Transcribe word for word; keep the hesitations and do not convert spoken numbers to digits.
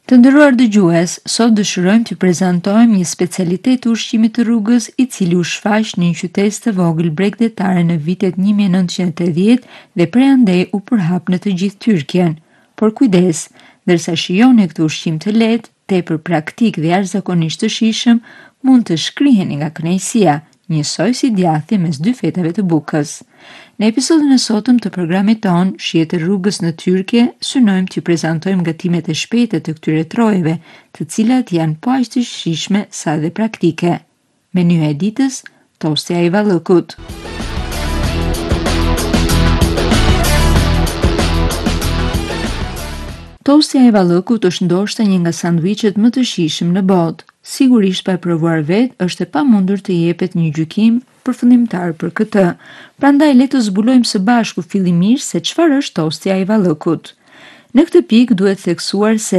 Të nderuar dëgjues, sot dëshirojmë t'ju prezantojmë një specialitet të ushqimit të rrugës i cili u shfaq në një qytet të vogël bregdetare në vitet një mijë e nëntëqind e ottanta dhe prej andej u përhap në të gjithë Tyrkjen. Por kujdes, ndërsa shijoni këtë ushqim të lehtë, tepër praktik dhe jashtëzakonisht të shijshëm, mund të shkriheni nga kënaqësia, njësoj si djathi mes dy fetave të bukës. Në episodin e sotëm të programit ton, Shijet e rrugës në Tyrkje, synojmë t'ju prezantojmë gatimet e shpejta të këtyre trojeve, të cilat janë po aq të shijshme sa dhe praktike. Menyu e ditës, tostja i vallëkut. Tostja e vallëkut është ndoshta një nga sanduiçet më të shijshëm në botë. Sigurisht pa e provuar vetë, është e pamundur të jepet një gjykim përfundimtar për këtë. Prandaj le të zbulojmë së bashku fillimisht se çfarë është tostja e vallëkut. Në këtë pikë duhet theksuar se